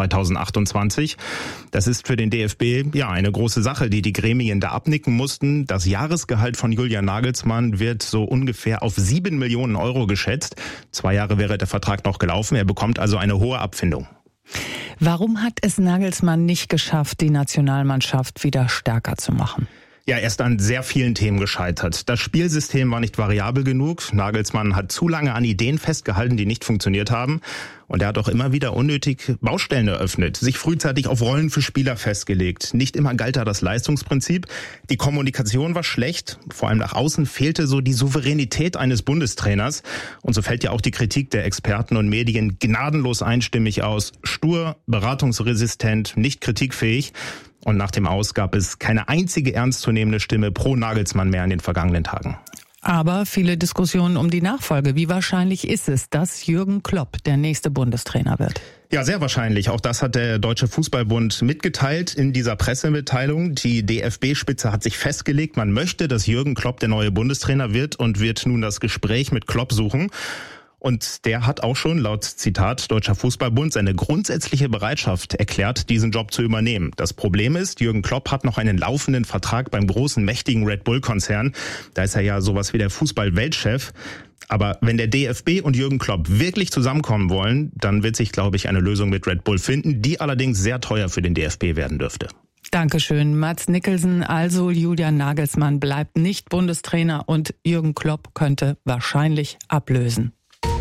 2028. Das ist für den DFB ja eine große Sache, die die Gremien da abnicken mussten. Das Jahresgehalt von Julian Nagelsmann wird so ungefähr auf 7 Millionen Euro geschätzt. 2 Jahre wäre der Vertrag noch gelaufen. Er bekommt also eine hohe Abfindung. Warum hat es Nagelsmann nicht geschafft, die Nationalmannschaft wieder stärker zu machen? Ja, er ist an sehr vielen Themen gescheitert. Das Spielsystem war nicht variabel genug. Nagelsmann hat zu lange an Ideen festgehalten, die nicht funktioniert haben. Und er hat auch immer wieder unnötig Baustellen eröffnet, sich frühzeitig auf Rollen für Spieler festgelegt. Nicht immer galt da das Leistungsprinzip. Die Kommunikation war schlecht. Vor allem nach außen fehlte so die Souveränität eines Bundestrainers. Und so fällt ja auch die Kritik der Experten und Medien gnadenlos einstimmig aus. Stur, beratungsresistent, nicht kritikfähig. Und nach dem Aus gab es keine einzige ernstzunehmende Stimme pro Nagelsmann mehr in den vergangenen Tagen. Aber viele Diskussionen um die Nachfolge. Wie wahrscheinlich ist es, dass Jürgen Klopp der nächste Bundestrainer wird? Ja, sehr wahrscheinlich. Auch das hat der Deutsche Fußballbund mitgeteilt in dieser Pressemitteilung. Die DFB-Spitze hat sich festgelegt, man möchte, dass Jürgen Klopp der neue Bundestrainer wird und wird nun das Gespräch mit Klopp suchen. Und der hat auch schon, laut Zitat Deutscher Fußballbund, seine grundsätzliche Bereitschaft erklärt, diesen Job zu übernehmen. Das Problem ist, Jürgen Klopp hat noch einen laufenden Vertrag beim großen, mächtigen Red Bull-Konzern. Da ist er ja sowas wie der Fußball-Weltchef. Aber wenn der DFB und Jürgen Klopp wirklich zusammenkommen wollen, dann wird sich, glaube ich, eine Lösung mit Red Bull finden, die allerdings sehr teuer für den DFB werden dürfte. Dankeschön, Mads Nicholson. Also Julian Nagelsmann bleibt nicht Bundestrainer und Jürgen Klopp könnte wahrscheinlich ablösen.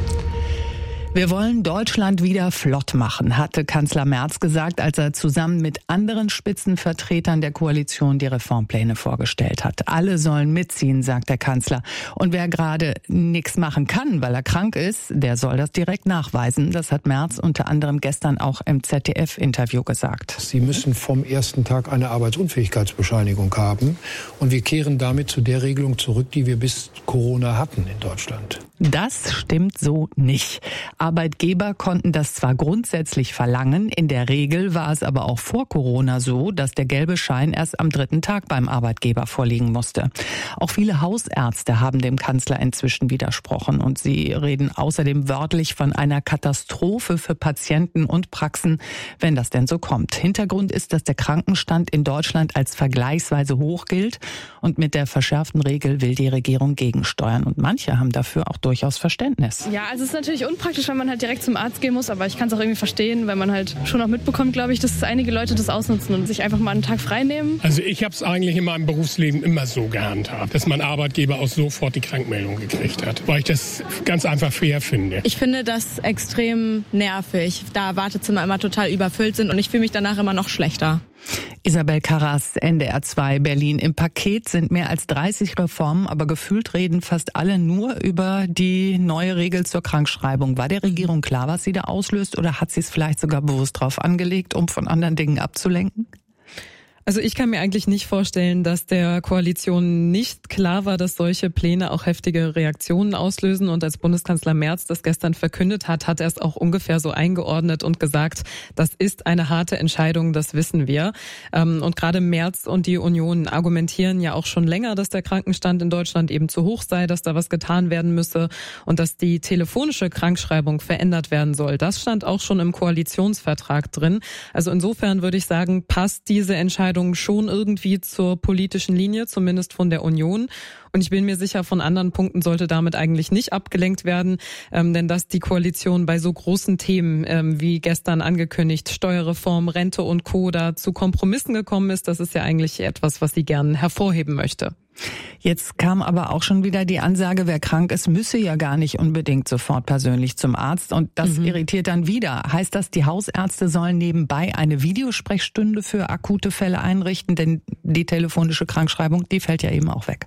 Wir wollen Deutschland wieder flott machen, hatte Kanzler Merz gesagt, als er zusammen mit anderen Spitzenvertretern der Koalition die Reformpläne vorgestellt hat. Alle sollen mitziehen, sagt der Kanzler. Und wer gerade nichts machen kann, weil er krank ist, der soll das direkt nachweisen. Das hat Merz unter anderem gestern auch im ZDF-Interview gesagt. Sie müssen vom ersten Tag eine Arbeitsunfähigkeitsbescheinigung haben. Und wir kehren damit zu der Regelung zurück, die wir bis Corona hatten in Deutschland. Das stimmt so nicht. Arbeitgeber konnten das zwar grundsätzlich verlangen, in der Regel war es aber auch vor Corona so, dass der gelbe Schein erst am 3. Tag beim Arbeitgeber vorliegen musste. Auch viele Hausärzte haben dem Kanzler inzwischen widersprochen und sie reden außerdem wörtlich von einer Katastrophe für Patienten und Praxen, wenn das denn so kommt. Hintergrund ist, dass der Krankenstand in Deutschland als vergleichsweise hoch gilt und mit der verschärften Regel will die Regierung gegensteuern und manche haben dafür auch durchaus Verständnis. Ja, also es ist natürlich unpraktisch, wenn man halt direkt zum Arzt gehen muss, aber ich kann es auch irgendwie verstehen, weil man halt schon auch mitbekommt, glaube ich, dass einige Leute das ausnutzen und sich einfach mal einen Tag frei nehmen. Also ich habe es eigentlich in meinem Berufsleben immer so gehandhabt, dass mein Arbeitgeber auch sofort die Krankmeldung gekriegt hat, weil ich das ganz einfach fair finde. Ich finde das extrem nervig, da Wartezimmer immer total überfüllt sind und ich fühle mich danach immer noch schlechter. Isabel Karras, NDR 2 Berlin. Im Paket sind mehr als 30 Reformen, aber gefühlt reden fast alle nur über die neue Regel zur Krankschreibung. War der Regierung klar, was sie da auslöst, oder hat sie es vielleicht sogar bewusst drauf angelegt, um von anderen Dingen abzulenken? Also ich kann mir eigentlich nicht vorstellen, dass der Koalition nicht klar war, dass solche Pläne auch heftige Reaktionen auslösen. Und als Bundeskanzler Merz das gestern verkündet hat, hat er es auch ungefähr so eingeordnet und gesagt, das ist eine harte Entscheidung, das wissen wir. Und gerade Merz und die Union argumentieren ja auch schon länger, dass der Krankenstand in Deutschland eben zu hoch sei, dass da was getan werden müsse und dass die telefonische Krankschreibung verändert werden soll. Das stand auch schon im Koalitionsvertrag drin. Also insofern würde ich sagen, passt diese Entscheidung schon irgendwie zur politischen Linie, zumindest von der Union. Und ich bin mir sicher, von anderen Punkten sollte damit eigentlich nicht abgelenkt werden, denn dass die Koalition bei so großen Themen wie gestern angekündigt, Steuerreform, Rente und Co. da zu Kompromissen gekommen ist, das ist ja eigentlich etwas, was sie gern hervorheben möchte. Jetzt kam aber auch schon wieder die Ansage, wer krank ist, müsse ja gar nicht unbedingt sofort persönlich zum Arzt. Und das irritiert dann wieder. Heißt das, die Hausärzte sollen nebenbei eine Videosprechstunde für akute Fälle einrichten? Denn die telefonische Krankschreibung, die fällt ja eben auch weg.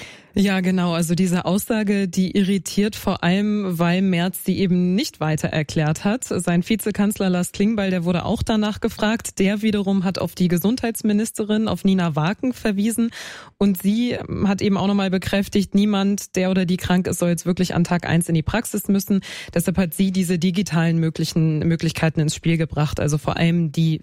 Ja, genau. Also diese Aussage, die irritiert vor allem, weil Merz sie eben nicht weiter erklärt hat. Sein Vizekanzler Lars Klingbeil, der wurde auch danach gefragt. Der wiederum hat auf die Gesundheitsministerin, auf Nina Waken, verwiesen. Und sie hat eben auch nochmal bekräftigt, niemand, der oder die krank ist, soll jetzt wirklich an Tag 1 in die Praxis müssen. Deshalb hat sie diese digitalen Möglichkeiten ins Spiel gebracht. Also vor allem die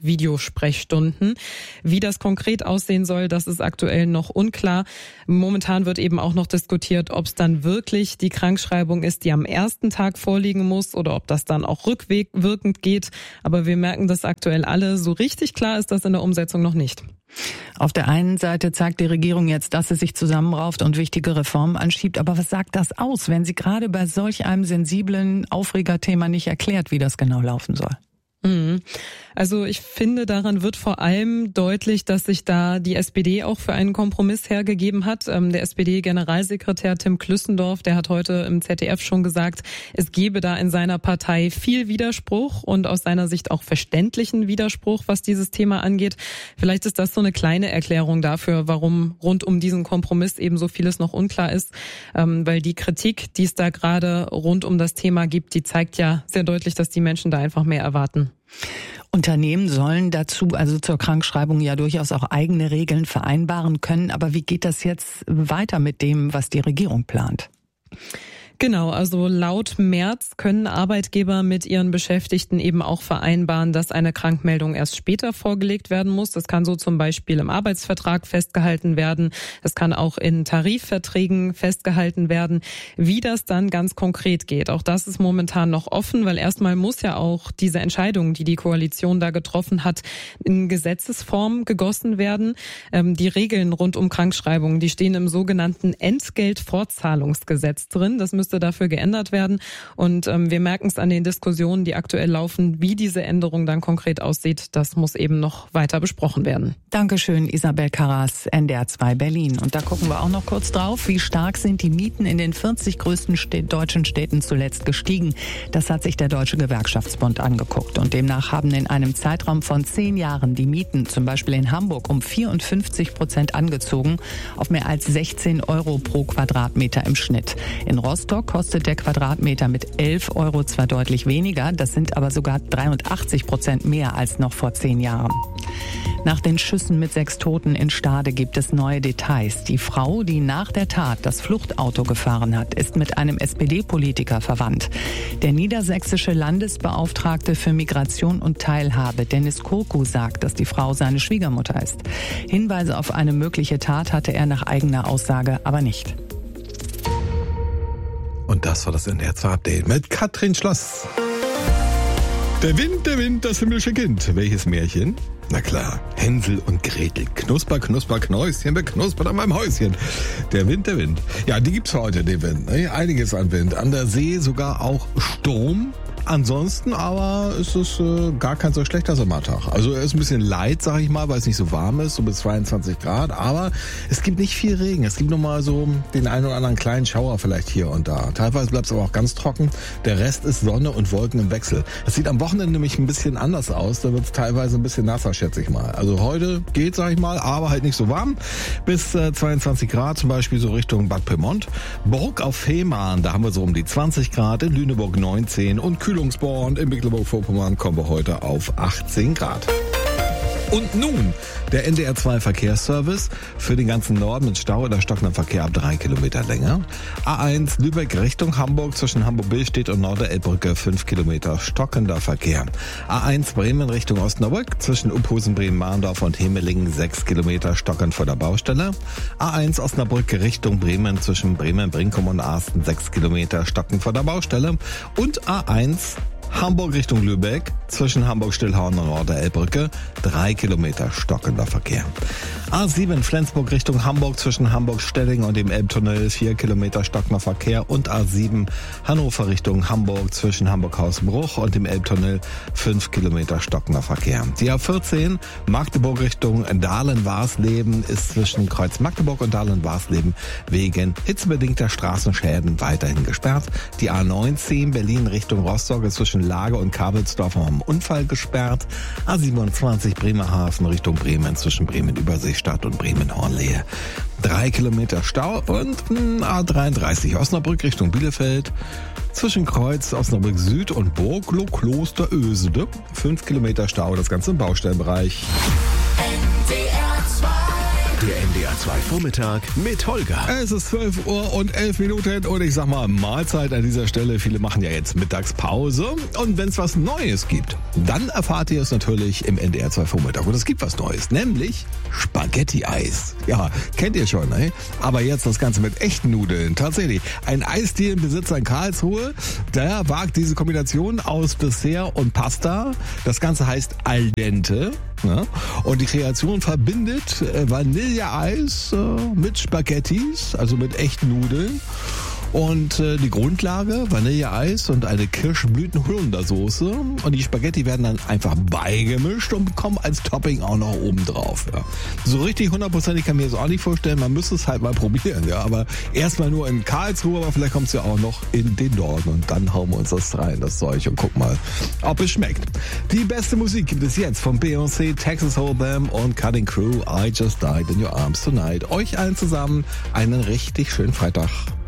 Videosprechstunden. Wie das konkret aussehen soll, das ist aktuell noch unklar. Momentan wird eben auch noch diskutiert, ob es dann wirklich die Krankschreibung ist, die am ersten Tag vorliegen muss oder ob das dann auch rückwirkend geht. Aber wir merken das aktuell alle. So richtig klar ist das in der Umsetzung noch nicht. Auf der einen Seite zeigt die Regierung jetzt, dass sie sich zusammenrauft und wichtige Reformen anschiebt. Aber was sagt das aus, wenn sie gerade bei solch einem sensiblen Aufregerthema nicht erklärt, wie das genau laufen soll? Also ich finde, daran wird vor allem deutlich, dass sich da die SPD auch für einen Kompromiss hergegeben hat. Der SPD-Generalsekretär Tim Klüssendorf, der hat heute im ZDF schon gesagt, es gebe da in seiner Partei viel Widerspruch und aus seiner Sicht auch verständlichen Widerspruch, was dieses Thema angeht. Vielleicht ist das so eine kleine Erklärung dafür, warum rund um diesen Kompromiss eben so vieles noch unklar ist. Weil die Kritik, die es da gerade rund um das Thema gibt, die zeigt ja sehr deutlich, dass die Menschen da einfach mehr erwarten. Unternehmen sollen dazu, also zur Krankschreibung, ja durchaus auch eigene Regeln vereinbaren können. Aber wie geht das jetzt weiter mit dem, was die Regierung plant? Genau, also laut Merz können Arbeitgeber mit ihren Beschäftigten eben auch vereinbaren, dass eine Krankmeldung erst später vorgelegt werden muss. Das kann so zum Beispiel im Arbeitsvertrag festgehalten werden. Das kann auch in Tarifverträgen festgehalten werden. Wie das dann ganz konkret geht, auch das ist momentan noch offen, weil erstmal muss ja auch diese Entscheidung, die die Koalition da getroffen hat, in Gesetzesform gegossen werden. Die Regeln rund um Krankschreibungen, die stehen im sogenannten Entgeltfortzahlungsgesetz drin. Das müsste dafür geändert werden. Und wir merken es an den Diskussionen, die aktuell laufen, wie diese Änderung dann konkret aussieht. Das muss eben noch weiter besprochen werden. Dankeschön, Isabel Karras, NDR 2 Berlin. Und da gucken wir auch noch kurz drauf, wie stark sind die Mieten in den 40 größten deutschen Städten zuletzt gestiegen. Das hat sich der Deutsche Gewerkschaftsbund angeguckt. Und demnach haben in einem Zeitraum von 10 Jahren die Mieten, zum Beispiel in Hamburg, um 54% angezogen, auf mehr als 16 Euro pro Quadratmeter im Schnitt. In Rostock kostet der Quadratmeter mit 11 Euro zwar deutlich weniger, das sind aber sogar 83% mehr als noch vor 10 Jahren. Nach den Schüssen mit 6 Toten in Stade gibt es neue Details. Die Frau, die nach der Tat das Fluchtauto gefahren hat, ist mit einem SPD-Politiker verwandt. Der niedersächsische Landesbeauftragte für Migration und Teilhabe, Dennis Kurku, sagt, dass die Frau seine Schwiegermutter ist. Hinweise auf eine mögliche Tat hatte er nach eigener Aussage aber nicht. Und das war das NDR 2 Update mit Katrin Schloss. Der Wind, das himmlische Kind. Welches Märchen? Na klar, Hänsel und Gretel. Knusper, knusper, Knäuschen, beknuspert an meinem Häuschen. Der Wind. Ja, die gibt's heute, den Wind. Einiges an Wind. An der See sogar auch Sturm. Ansonsten aber ist es gar kein so schlechter Sommertag. Also er ist ein bisschen light, sag ich mal, weil es nicht so warm ist, so bis 22 Grad. Aber es gibt nicht viel Regen. Es gibt nur mal so den einen oder anderen kleinen Schauer vielleicht hier und da. Teilweise bleibt es aber auch ganz trocken. Der Rest ist Sonne und Wolken im Wechsel. Das sieht am Wochenende nämlich ein bisschen anders aus. Da wird es teilweise ein bisschen nasser, schätze ich mal. Also heute geht, sag ich mal, aber halt nicht so warm. Bis 22 Grad, zum Beispiel so Richtung Bad Pyrmont. Burg auf Fehmarn, da haben wir so um die 20 Grad. In Lüneburg 19 und Kühlungsborn in Mecklenburg-Vorpommern kommen wir heute auf 18 Grad. Und nun der NDR 2 Verkehrsservice für den ganzen Norden mit Stau oder stockendem Verkehr ab 3 Kilometer Länge. A1 Lübeck Richtung Hamburg zwischen Hamburg-Billstedt und Norderelbbrücke 5 Kilometer stockender Verkehr. A1 Bremen Richtung Osnabrück zwischen Uphusen, Bremen-Mahndorf und Hemelingen 6 Kilometer stockend vor der Baustelle. A1 Osnabrück Richtung Bremen zwischen Bremen-Brinkum und Arsten 6 Kilometer stockend vor der Baustelle. Und A1 Hamburg Richtung Lübeck zwischen Hamburg-Stillhorn und Norderelbbrücke 3 Kilometer stockender Verkehr. A7 Flensburg Richtung Hamburg zwischen Hamburg-Stelling und dem Elbtunnel 4 Kilometer stockender Verkehr und A7 Hannover Richtung Hamburg zwischen Hamburg-Hausbruch und dem Elbtunnel 5 Kilometer stockender Verkehr. Die A14 Magdeburg Richtung Dahlen-Warsleben ist zwischen Kreuz Magdeburg und Dahlen-Warsleben wegen hitzebedingter Straßenschäden weiterhin gesperrt. Die A19 Berlin Richtung Rostock ist zwischen Lage und Kabelsdorf am Unfall gesperrt. A27 Bremerhaven Richtung Bremen zwischen Bremen-Überseestadt und Bremen-Hornlehe 3 Kilometer Stau und A33 Osnabrück Richtung Bielefeld zwischen Kreuz Osnabrück Süd und Burgloh Kloster Ösede 5 Kilometer Stau, das Ganze im Baustellenbereich. NDR 2 Der NDR 2 Vormittag mit Holger. Es ist 12 Uhr und 11 Minuten und ich sag mal Mahlzeit an dieser Stelle. Viele machen ja jetzt Mittagspause und wenn es was Neues gibt, dann erfahrt ihr es natürlich im NDR 2 Vormittag. Und es gibt was Neues, nämlich Spaghetti-Eis. Ja, kennt ihr schon, ne? Aber jetzt das Ganze mit echten Nudeln. Tatsächlich, ein Eisdielenbesitzer in Karlsruhe, der wagt diese Kombination aus Dessert und Pasta. Das Ganze heißt Al dente. Ja? Und die Kreation verbindet Vanilleeis mit Spaghettis, also mit echten Nudeln. Und die Grundlage, Vanilleeis und eine Kirschblüten-Holundersoße. Und die Spaghetti werden dann einfach beigemischt und kommen als Topping auch noch oben drauf. Ja. So richtig 100% kann ich mir das auch nicht vorstellen. Man müsste es halt mal probieren. Ja. Aber erstmal nur in Karlsruhe, aber vielleicht kommt es ja auch noch in den Norden. Und dann hauen wir uns das rein, das Zeug, und guck mal, ob es schmeckt. Die beste Musik gibt es jetzt von Beyoncé, Texas Hold'em und Cutting Crew. I Just Died in Your Arms Tonight. Euch allen zusammen einen richtig schönen Freitag.